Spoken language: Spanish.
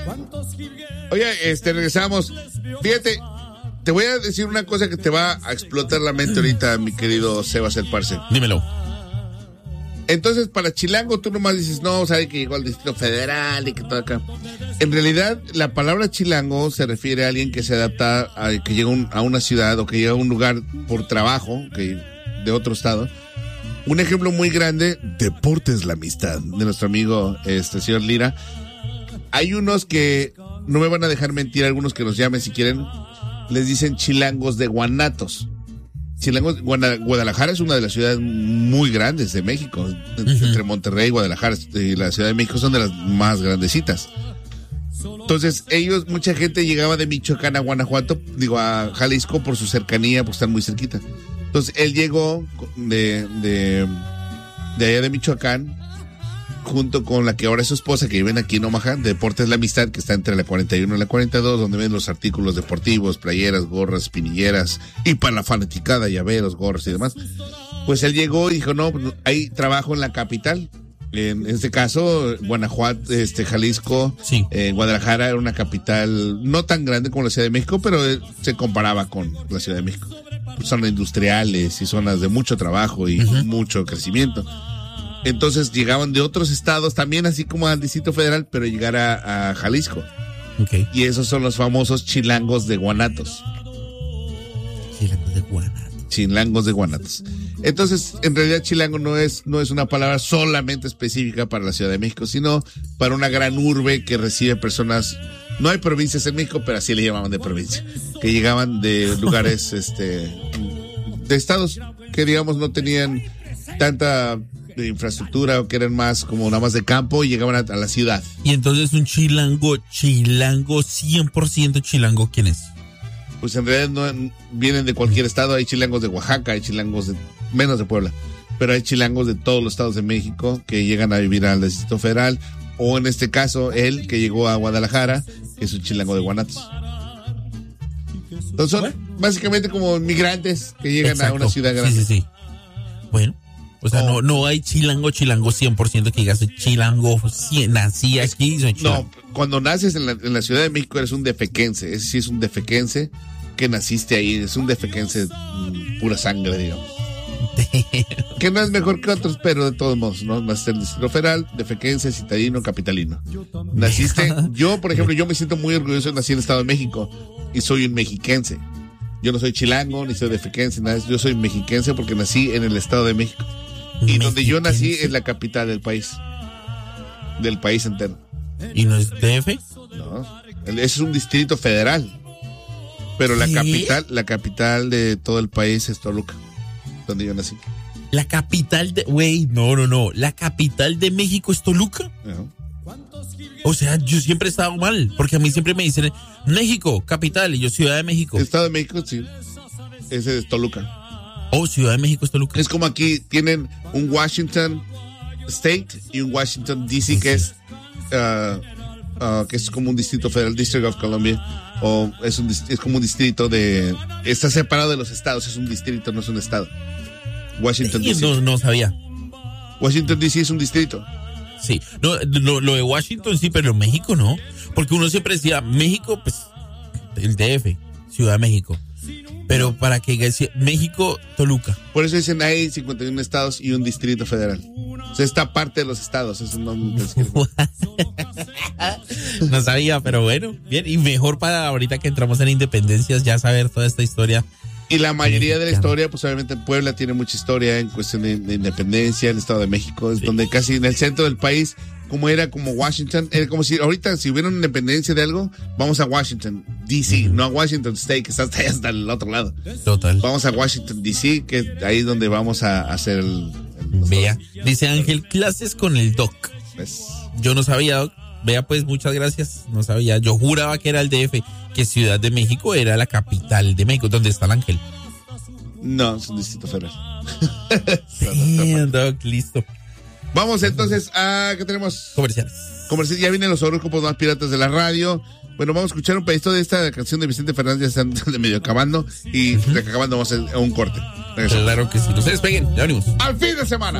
Oye, regresamos. Fíjate, te voy a decir una cosa que te va a explotar la mente ahorita, mi querido Sebas el Parce. Dímelo. Entonces, para chilango, tú nomás dices, no, sabe que llegó al Distrito Federal y que todo acá. En realidad, la palabra chilango se refiere a alguien que se adapta, que llega a una ciudad o que llega a un lugar por trabajo, de otro estado. Un ejemplo muy grande, Deportes La Amistad, de nuestro amigo, señor Lira. Hay unos que, no me van a dejar mentir, algunos que nos llamen si quieren, les dicen chilangos de Guanatos. Chilangos, Guadalajara es una de las ciudades muy grandes de México. Entre Monterrey y Guadalajara y la Ciudad de México son de las más grandecitas. Entonces, mucha gente llegaba de Michoacán a Guanajuato, a Jalisco por su cercanía, por estar muy cerquita. Entonces, él llegó de allá de Michoacán, junto con la que ahora es su esposa, que viven aquí en Omaha, de Deportes La Amistad, que está entre la 41 y la 42, donde ven los artículos deportivos, playeras, gorras, espinilleras, y para la fanaticada, llaveros, gorras y demás. Pues él llegó y dijo, no, hay trabajo en la capital. En este caso, Guanajuato, Jalisco, sí. Guadalajara era una capital no tan grande como la Ciudad de México, pero se comparaba con la Ciudad de México. Zonas industriales y zonas de mucho trabajo y mucho crecimiento. Entonces llegaban de otros estados también, así como al Distrito Federal, pero llegar a Jalisco. Okay. Y esos son los famosos chilangos de Guanatos. Chilangos de Guanatos. Entonces, en realidad chilango no es una palabra solamente específica para la Ciudad de México, sino para una gran urbe que recibe personas. No hay provincias en México, pero así le llamaban de provincia, que llegaban de lugares, de estados que digamos no tenían tanta infraestructura o que eran más como nada más de campo y llegaban a la ciudad. Y entonces un chilango 100% chilango, ¿quién es? Pues en realidad no vienen de cualquier estado. Hay chilangos de Oaxaca, hay chilangos menos de Puebla, pero hay chilangos de todos los estados de México que llegan a vivir al Distrito Federal, o en este caso él que llegó a Guadalajara, que es un chilango de Guanatos. Entonces son básicamente como migrantes que llegan a una ciudad grande. Sí. Bueno, o sea, no hay chilango 100% que digas chilango, nací aquí, soy chilango. No, cuando naces en la Ciudad de México eres un defequense. Ese sí es un defequense que naciste ahí, es un defequense pura sangre, digamos. Que no es mejor que otros, pero de todos modos, ¿no? Naciste en el Distrito Federal, defequense, citadino, capitalino. Naciste, yo, por ejemplo, yo me siento muy orgulloso de nacer en el Estado de México y soy un mexiquense. Yo no soy chilango, ni soy defequense, nada. Yo soy mexiquense porque nací en el Estado de México. Y donde yo nací es la capital del país entero. ¿Y no es DF? No, ese es un distrito federal. Pero la capital de todo el país es Toluca, donde yo nací. La capital no. ¿La capital de México es Toluca? Uh-huh. O sea, yo siempre he estado mal, porque a mí siempre me dicen México, capital, y yo Ciudad de México. El Estado de México, sí. Ese es Toluca. Oh, Ciudad de México es Toluca. Es como aquí tienen un Washington State y un Washington DC, que es como un distrito federal, District of Columbia, o es como un distrito está separado de los estados, es un distrito, no es un estado. Washington DC. No sabía. Washington DC es un distrito. Sí, no, lo de Washington sí, pero México no, porque uno siempre decía México, pues el DF, Ciudad de México. Pero para que México, Toluca. Por eso dicen hay 51 estados y un distrito federal. O sea, esta parte de los estados. Eso no sabía, pero bueno, bien. Y mejor para ahorita que entramos en independencias ya saber toda esta historia. Y la mayoría de la historia, pues obviamente Puebla tiene mucha historia en cuestión de independencia. El Estado de México es donde casi en el centro del país, como era como Washington, era como si ahorita si hubiera una independencia de algo, vamos a Washington DC, no a Washington State, que está hasta el otro lado. Total. Vamos a Washington DC, que ahí es donde vamos a hacer el Vea, dice Ángel, clases con el Doc. ¿Ves? Yo no sabía, Doc. Vea, pues, muchas gracias. No sabía. Yo juraba que era el DF, que Ciudad de México era la capital de México. ¿Dónde está el Ángel? No, es un distrito federal. Sí, Doc, listo. Vamos entonces a... ¿qué tenemos? Comerciales. Ya vienen los horóscopos más piratas de la radio. Bueno, vamos a escuchar un pedacito de esta canción de Vicente Fernández, ya están de medio acabando. Y acabando vamos a un corte. Claro que sí. No se despeguen, ya venimos. ¡Al fin de semana!